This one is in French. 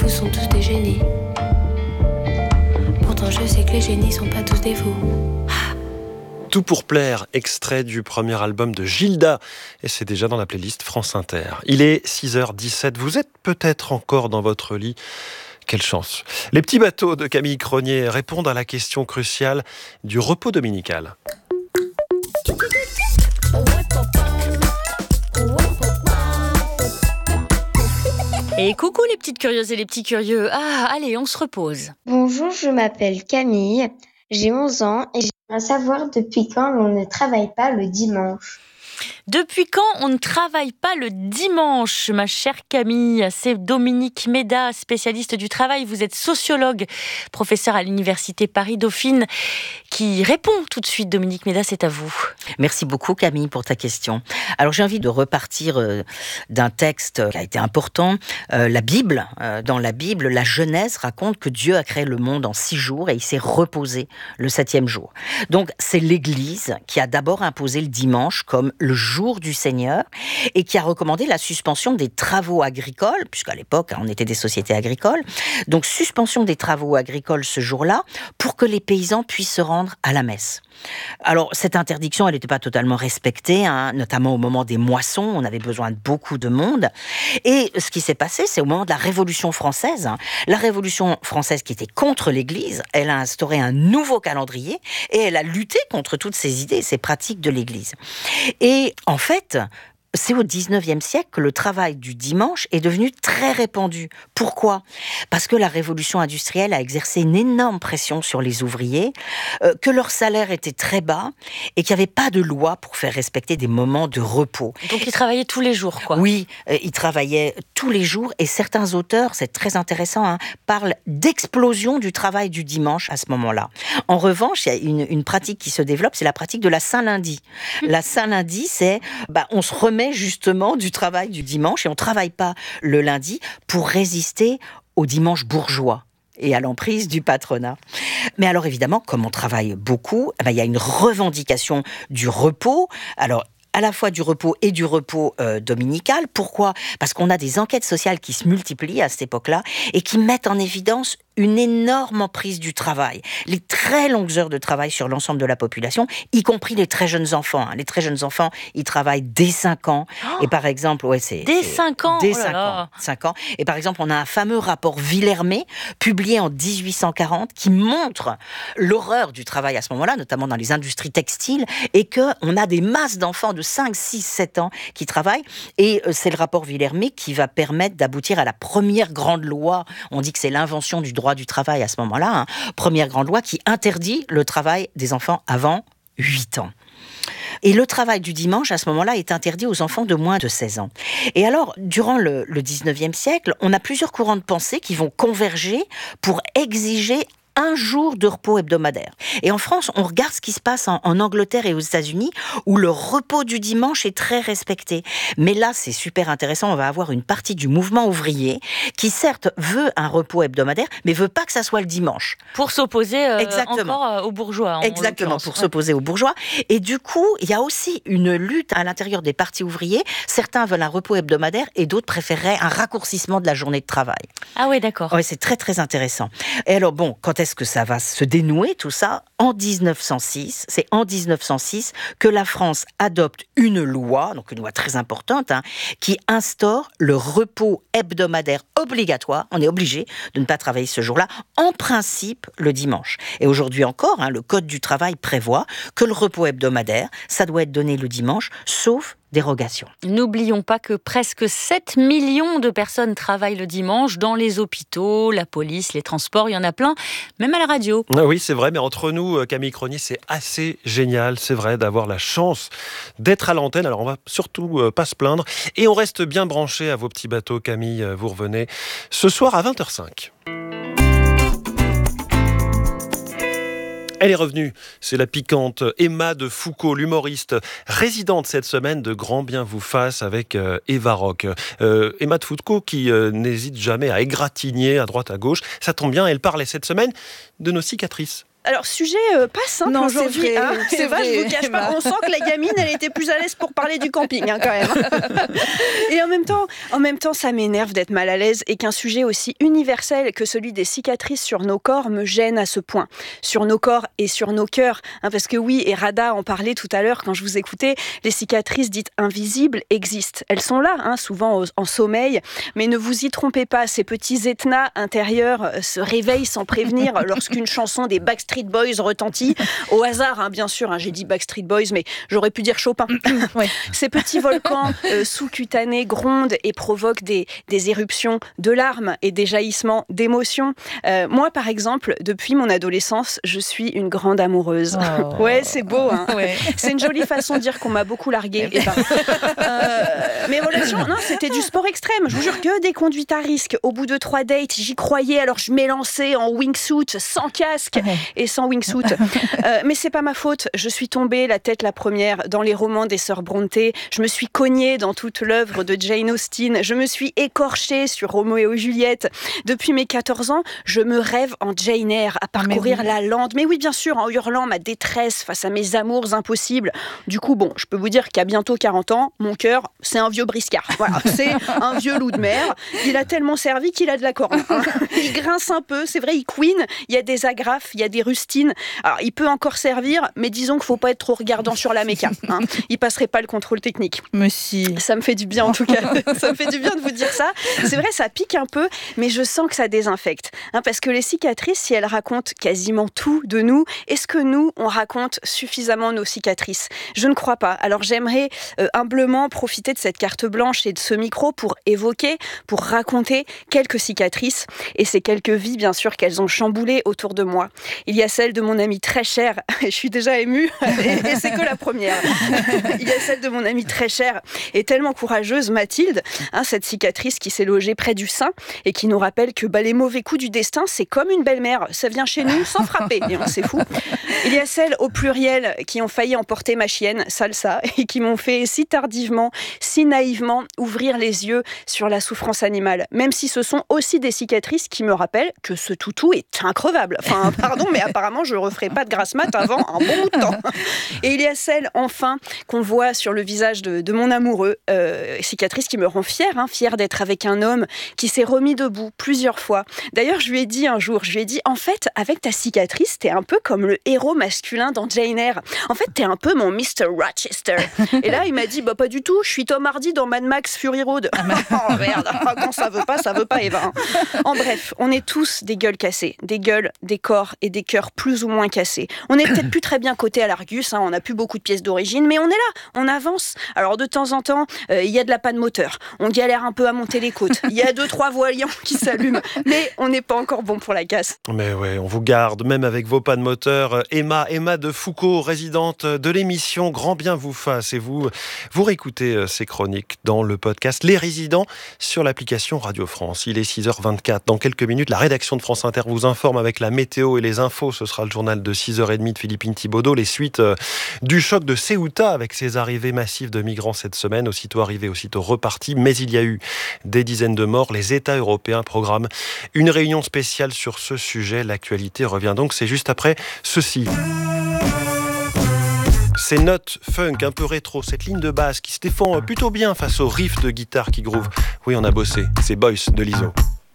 fous sont tous des génies. Pourtant je sais que les génies sont pas tous des fous. Tout pour plaire, extrait du premier album de Gilda. Et c'est déjà dans la playlist France Inter. Il est 6h17. Vous êtes peut-être encore dans votre lit. Quelle chance. Les petits bateaux de Camille Cronier répondent à la question cruciale du repos dominical. Et coucou les petites curieuses et les petits curieux. Allez, on se repose. Bonjour, je m'appelle Camille, j'ai 11 ans et j'aimerais savoir depuis quand on ne travaille pas le dimanche. Depuis quand on ne travaille pas le dimanche, ma chère Camille? C'est Dominique Méda, spécialiste du travail. Vous êtes sociologue, professeur à l'université Paris-Dauphine, qui répond tout de suite. Dominique Méda, c'est à vous. Merci beaucoup Camille pour ta question. Alors j'ai envie de repartir d'un texte qui a été important. La Bible, dans la Bible, la Genèse raconte que Dieu a créé le monde en 6 jours et il s'est reposé le 7e jour. Donc c'est l'Église qui a d'abord imposé le dimanche comme le jour du Seigneur et qui a recommandé la suspension des travaux agricoles, puisqu'à l'époque on était des sociétés agricoles, donc suspension des travaux agricoles ce jour-là pour que les paysans puissent se rendre à la messe. Alors cette interdiction elle n'était pas totalement respectée, notamment au moment des moissons, on avait besoin de beaucoup de monde et ce qui s'est passé c'est au moment de la Révolution française, la Révolution française qui était contre l'Église, elle a instauré un nouveau calendrier et elle a lutté contre toutes ces idées, ces pratiques de l'Église. Et en fait, c'est au 19e siècle que le travail du dimanche est devenu très répandu. Pourquoi ? Parce que la révolution industrielle a exercé une énorme pression sur les ouvriers, que leur salaire était très bas et qu'il n'y avait pas de loi pour faire respecter des moments de repos. Donc ils travaillaient tous les jours, quoi. Oui, ils travaillaient tous les jours et certains auteurs, c'est très intéressant, parlent d'explosion du travail du dimanche à ce moment-là. En revanche, il y a une pratique qui se développe, c'est la pratique de la Saint-Lundi. La Saint-Lundi, c'est on se remet justement du travail du dimanche et on ne travaille pas le lundi pour résister au dimanche bourgeois et à l'emprise du patronat. Mais alors évidemment, comme on travaille beaucoup, il y a une revendication du repos. Alors à la fois du repos et du repos dominical. Pourquoi ? Parce qu'on a des enquêtes sociales qui se multiplient à cette époque-là et qui mettent en évidence une énorme emprise du travail. Les très longues heures de travail sur l'ensemble de la population, y compris les très jeunes enfants. Les très jeunes enfants, ils travaillent dès 5 ans. Et par exemple, dès 5 ans. Dès 5 ans. Et par exemple, on a un fameux rapport Villermé, publié en 1840, qui montre l'horreur du travail à ce moment-là, notamment dans les industries textiles, et qu'on a des masses d'enfants de 5, 6, 7 ans qui travaillent. Et c'est le rapport Villermé qui va permettre d'aboutir à la première grande loi. On dit que c'est l'invention du droit du travail à ce moment-là. Première grande loi qui interdit le travail des enfants avant 8 ans. Et le travail du dimanche, à ce moment-là, est interdit aux enfants de moins de 16 ans. Et alors, durant le 19e siècle, on a plusieurs courants de pensée qui vont converger pour exiger un jour de repos hebdomadaire. Et en France, on regarde ce qui se passe en Angleterre et aux États-Unis, où le repos du dimanche est très respecté. Mais là, c'est super intéressant, on va avoir une partie du mouvement ouvrier qui, certes, veut un repos hebdomadaire, mais veut pas que ça soit le dimanche. Pour s'opposer encore aux bourgeois. Exactement, pour s'opposer aux bourgeois. Et du coup, il y a aussi une lutte à l'intérieur des partis ouvriers. Certains veulent un repos hebdomadaire et d'autres préféreraient un raccourcissement de la journée de travail. Ah oui, d'accord. Oui, c'est très, très intéressant. Et alors, bon, quand est-ce que ça va se dénouer, tout ça ? En 1906, c'est en 1906 que la France adopte une loi, donc une loi très importante, qui instaure le repos hebdomadaire obligatoire. On est obligé de ne pas travailler ce jour-là, en principe le dimanche. Et aujourd'hui encore, le Code du travail prévoit que le repos hebdomadaire, ça doit être donné le dimanche, sauf dérogation. N'oublions pas que presque 7 millions de personnes travaillent le dimanche dans les hôpitaux, la police, les transports, il y en a plein, même à la radio. Oui, c'est vrai, mais entre nous, Camille Cronier, c'est assez génial, c'est vrai, d'avoir la chance d'être à l'antenne. Alors, on va surtout pas se plaindre. Et on reste bien branché à vos petits bateaux, Camille. Vous revenez ce soir à 20h05. Elle est revenue, c'est la piquante Emma de Foucault, l'humoriste résidente cette semaine de Grand Bien vous fasse avec Eva Rock. Emma de Foucault qui n'hésite jamais à égratigner à droite à gauche. Ça tombe bien, elle parlait cette semaine de nos cicatrices. Alors, sujet pas simple Non, aujourd'hui. c'est vrai, C'est vrai, je vous cache Emma. pas. On sent que la gamine, elle était plus à l'aise pour parler du camping, quand même. Et en même temps, ça m'énerve d'être mal à l'aise et qu'un sujet aussi universel que celui des cicatrices sur nos corps me gêne à ce point. Sur nos corps et sur nos cœurs. Parce que oui, et Rada en parlait tout à l'heure quand je vous écoutais, les cicatrices dites invisibles existent. Elles sont là, souvent en sommeil. Mais ne vous y trompez pas, ces petits Etnas intérieurs se réveillent sans prévenir lorsqu'une chanson des Backstreet Boys retentit. Au hasard, bien sûr, j'ai dit Backstreet Boys, mais j'aurais pu dire Chopin. Ouais. Ces petits volcans sous-cutanés grondent et provoquent des éruptions de larmes et des jaillissements d'émotions. Moi, par exemple, depuis mon adolescence, je suis une grande amoureuse. Oh. Ouais, c'est beau. Ouais. C'est une jolie façon de dire qu'on m'a beaucoup larguée. Mes relations, non, c'était du sport extrême. Je vous jure que des conduites à risque. Au bout de 3 dates, j'y croyais, alors je m'élançais en wingsuit, sans casque et sans wingsuit. Mais c'est pas ma faute. Je suis tombée la tête la première dans les romans des sœurs Brontë. Je me suis cognée dans toute l'œuvre de Jane Austen. Je me suis écorchée sur Roméo et Juliette. Depuis mes 14 ans, je me rêve en Jane Eyre, à parcourir la lande. Mais oui, bien sûr, en hurlant ma détresse face à mes amours impossibles. Du coup, bon, je peux vous dire qu'à bientôt 40 ans, mon cœur, c'est un vieux briscard. Voilà, c'est un vieux loup de mer. Il a tellement servi qu'il a de la corne. Il grince un peu, c'est vrai, il couine. Il y a des agrafes, il y a des rustines. Alors, il peut encore servir, mais disons qu'il ne faut pas être trop regardant sur la méca. Il passerait pas le contrôle technique. Mais si. Ça me fait du bien, en tout cas. Ça me fait du bien de vous dire ça. C'est vrai, ça pique un peu, mais je sens que ça désinfecte. Parce que les cicatrices, si elles racontent quasiment tout de nous, est-ce que nous, on raconte suffisamment nos cicatrices ? Je ne crois pas. Alors, j'aimerais humblement profiter de cette carte blanche et de ce micro pour évoquer, pour raconter quelques cicatrices et ces quelques vies, bien sûr, qu'elles ont chamboulées autour de moi. Il y a celle de mon amie très chère, je suis déjà émue, et c'est que la première. Il y a celle de mon amie très chère et tellement courageuse, Mathilde, cette cicatrice qui s'est logée près du sein et qui nous rappelle que les mauvais coups du destin, c'est comme une belle-mère, ça vient chez nous sans frapper, et c'est fou. Il y a celles au pluriel qui ont failli emporter ma chienne, Salsa, et qui m'ont fait si tardivement, si naïvement ouvrir les yeux sur la souffrance animale, même si ce sont aussi des cicatrices qui me rappellent que ce toutou est increvable. Enfin, pardon, mais apparemment, je ne referai pas de grasse mat avant un bon bout de temps. Et il y a celle, enfin, qu'on voit sur le visage de mon amoureux, cicatrice qui me rend fière, fière d'être avec un homme qui s'est remis debout plusieurs fois. D'ailleurs, je lui ai dit un jour, en fait, avec ta cicatrice, t'es un peu comme le héros masculin dans Jane Eyre. En fait, t'es un peu mon Mr. Rochester. Et là, il m'a dit, pas du tout, je suis Tom Hardy dans Mad Max Fury Road. Oh merde, quand ça veut pas, Eva. En bref, on est tous des gueules cassées, des gueules, des corps et des cœurs plus ou moins cassés. On est peut-être plus très bien coté à l'Argus, on n'a plus beaucoup de pièces d'origine, mais on est là, on avance. Alors de temps en temps, il y a de la panne moteur, on galère un peu à monter les côtes, il y a 2-3 voiliants qui s'allument, mais on n'est pas encore bon pour la casse. Mais ouais, on vous garde, même avec vos pannes moteur. Emma de Foucault, résidente de l'émission Grand Bien vous fasse, et vous réécoutez ces chroniques dans le podcast Les Résidents sur l'application Radio France. Il est 6h24. Dans quelques minutes, la rédaction de France Inter vous informe avec la météo et les infos. Ce sera le journal de 6h30 de Philippine Thibaudot. Les suites du choc de Ceuta avec ses arrivées massives de migrants cette semaine. Aussitôt arrivés, aussitôt repartis. Mais il y a eu des dizaines de morts. Les États européens programment une réunion spéciale sur ce sujet. L'actualité revient donc. C'est juste après ceci. Ces notes funk un peu rétro, cette ligne de basse qui se défend plutôt bien face au riff de guitare qui groove. Oui, on a bossé. C'est Boys de l'ISO.